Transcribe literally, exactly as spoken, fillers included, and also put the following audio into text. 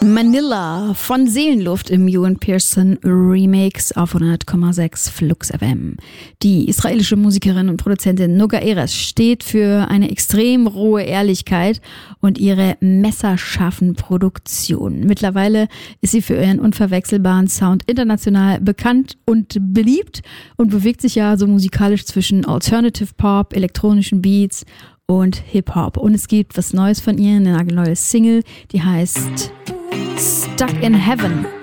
Manila von Seelenluft im Ewan Pearson Remix auf hundert Komma sechs Flux F M. Die israelische Musikerin und Produzentin Noga Erez steht für eine extrem rohe Ehrlichkeit und ihre messerscharfen Produktionen. Mittlerweile ist sie für ihren unverwechselbaren Sound international bekannt und beliebt und bewegt sich ja so musikalisch zwischen Alternative Pop, elektronischen Beats und Hip-Hop. Und es gibt was Neues von ihr, eine neue Single, die heißt Stuck in Heaven.